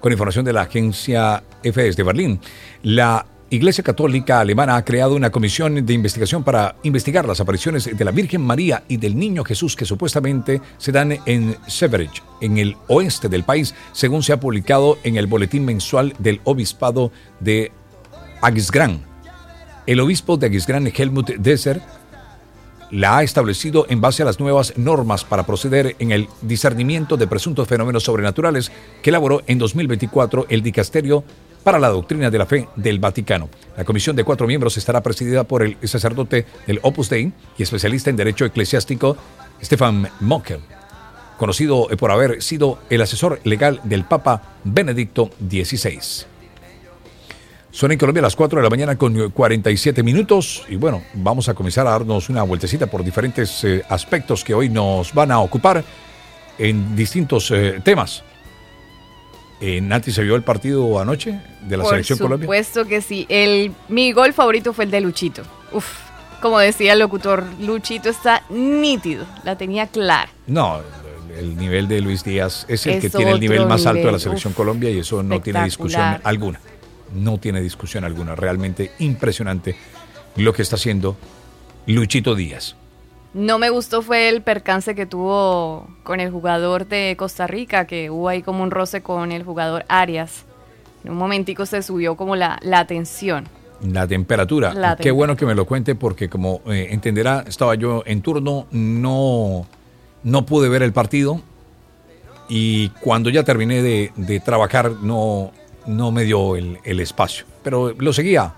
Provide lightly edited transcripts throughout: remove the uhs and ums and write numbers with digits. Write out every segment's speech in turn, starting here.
Con información de la agencia EFE de Berlín, la Iglesia Católica Alemana ha creado una comisión de investigación para investigar las apariciones de la Virgen María y del Niño Jesús que supuestamente se dan en Severich, en el oeste del país, según se ha publicado en el boletín mensual del obispado de Aquisgrán. El obispo de Aquisgrán, Helmut Desser, la ha establecido en base a las nuevas normas para proceder en el discernimiento de presuntos fenómenos sobrenaturales que elaboró en 2024 el Dicasterio para la Doctrina de la Fe del Vaticano. La comisión de 4 miembros estará presidida por el sacerdote del Opus Dei y especialista en Derecho Eclesiástico, Stefan Mocker, conocido por haber sido el asesor legal del Papa Benedicto XVI. Son en Colombia las 4 de la mañana con 47 minutos y bueno, vamos a comenzar a darnos una vueltecita por diferentes aspectos que hoy nos van a ocupar en distintos temas. ¿Nati se vio el partido anoche de la selección Colombia? Por supuesto que sí. Mi gol favorito fue el de Luchito. Como decía el locutor, Luchito está nítido, la tenía clara. No, el nivel de Luis Díaz es el que tiene el nivel más alto de la selección Colombia y eso no tiene discusión alguna. No tiene discusión alguna. Realmente impresionante lo que está haciendo Luchito Díaz. No me gustó fue el percance que tuvo con el jugador de Costa Rica, que hubo ahí como un roce con el jugador Arias. En un momentico se subió como la tensión. La temperatura. Qué bueno que me lo cuente porque como entenderá, estaba yo en turno, no pude ver el partido y cuando ya terminé de trabajar no me dio el espacio. Pero lo seguía.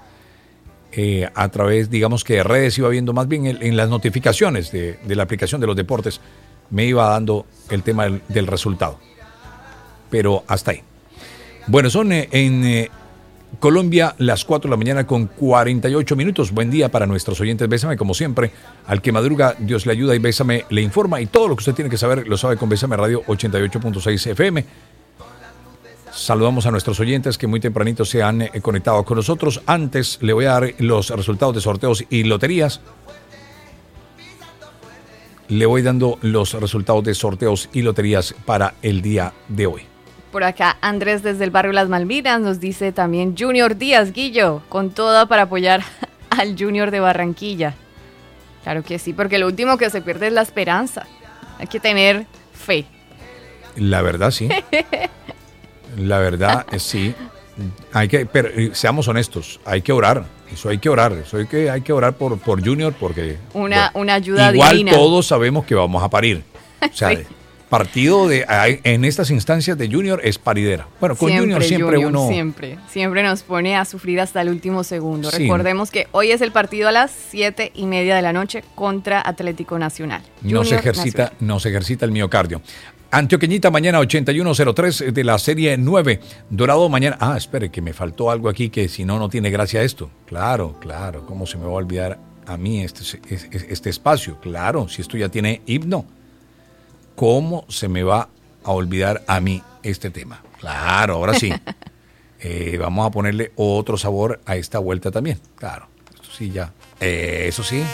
A través, digamos que de redes iba viendo más bien en las notificaciones de la aplicación de los deportes, me iba dando el tema del resultado. Pero hasta ahí. Bueno, son en Colombia las 4 de la mañana con 48 minutos. Buen día para nuestros oyentes. Bésame, como siempre, al que madruga, Dios le ayuda y Bésame le informa. Y todo lo que usted tiene que saber lo sabe con Bésame Radio 88.6 FM. Saludamos a nuestros oyentes que muy tempranito se han conectado con nosotros. Antes le voy a dar los resultados de sorteos y loterías. Le voy dando los resultados de sorteos y loterías para el día de hoy. Por acá Andrés desde el barrio Las Malvinas nos dice también Junior Díaz, Guillo, con toda para apoyar al Junior de Barranquilla. Claro que sí, porque lo último que se pierde es la esperanza. Hay que tener fe. La verdad, sí. La verdad, sí. Pero seamos honestos, hay que orar. Hay que orar por Junior porque una ayuda igual divina. Igual todos sabemos que vamos a parir. O sea, sí. Partido en estas instancias de Junior es paridera. Bueno, con Junior siempre uno siempre nos pone a sufrir hasta el último segundo. Sí. Recordemos que hoy es el partido a las 7:30 de la noche contra Atlético Nacional. No se ejercita el miocardio. Antioqueñita mañana 8103 de la serie 9. Dorado mañana. Espere, que me faltó algo aquí que si no tiene gracia esto. Claro. ¿Cómo se me va a olvidar a mí este espacio? Claro, si esto ya tiene himno. ¿Cómo se me va a olvidar a mí este tema? Claro, ahora sí. Vamos a ponerle otro sabor a esta vuelta también. Claro, esto sí ya. Eso sí.